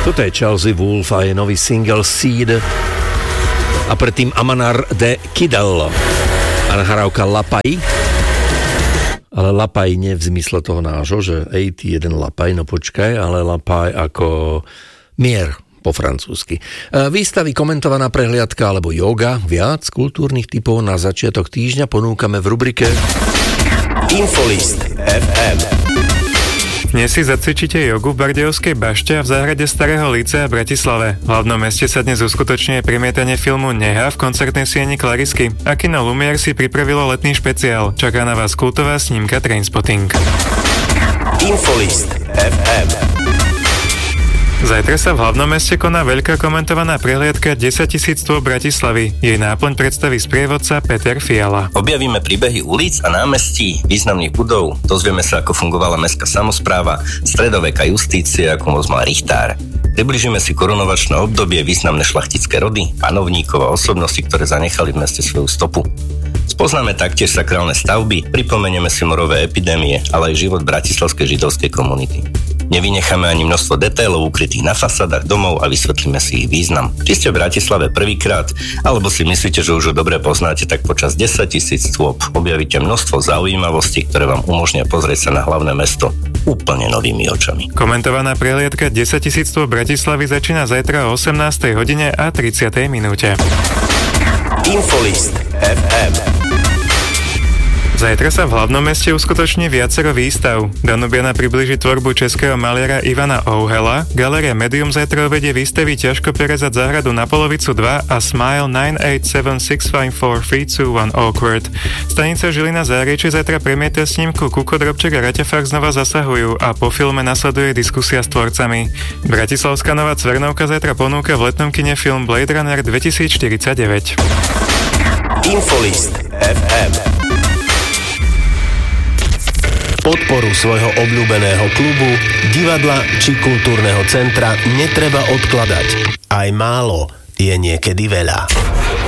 Toto je Chelsea Wolfe a je nový single Seed a predtým Amanar de Kidal a nahrávka Lapaj. Ale Lapaj nie v zmysle toho nášho, že ty jeden Lapaj, no počkaj, ale Lapaj ako mier po francúzsky. Výstavy, komentovaná prehliadka alebo yoga, viac kultúrnych typov na začiatok týždňa ponúkame v rubrike Infolist FM. Dnes si zacvičíte jogu v Bardejovskej bašte a v záhrade Starého Lícea v Bratislave. V hlavnom meste sa dnes uskutočňuje premietanie filmu Neha v koncertnej sieni Clarisky. A kino Lumière si pripravilo letný špeciál. Čaká na vás kultová snímka Trainspotting. Infolist FM. Zajtra sa v hlavnom meste koná veľká komentovaná prehliadka 10 000 stôp Bratislavy. Jej náplň predstaví sprievodca Peter Fiala. Objavíme príbehy ulic a námestí, významných budov, dozvieme sa, ako fungovala mestská samospráva, stredoveká justícia, ako moc mal Richtár. Približíme si korunovačné obdobie, významné šlachtické rody, panovníkov a osobnosti, ktoré zanechali v meste svoju stopu. Spoznáme taktiež sakrálne stavby, pripomenieme si morové epidémie, ale aj život bratislavskej židovskej komunity. Nevynecháme ani množstvo detailov ukrytých na fasádach domov a vysvetlíme si ich význam. Či ste v Bratislave prvýkrát, alebo si myslíte, že už ho dobre poznáte, tak počas 10 000 stôp objavíte množstvo zaujímavostí, ktoré vám umožnia pozrieť sa na hlavné mesto úplne novými očami. Komentovaná prehliadka 10 000 stôp Bratislavy začína zajtra o 18:30 a 30 minúte. Infolist FM. Zajtra sa v hlavnom meste uskutoční viacero výstav. Danubiana priblíži tvorbu českého maliara Ivana Ouhela, Galéria Medium zajtra uvedie výstavy Ťažko prerezať záhradu na polovicu 2 a Smile 987654321 Awkward. Stanica Žilina Záriečie zajtra premieta snímku Kuko Drobček a Raťa Fach znova zasahujú a po filme nasleduje diskusia s tvorcami. Bratislavská Nová Cvernovka zajtra ponúka v letnom kine film Blade Runner 2049. Infolist FM. Podporu svojho obľúbeného klubu, divadla či kultúrneho centra netreba odkladať. Aj málo je niekedy veľa.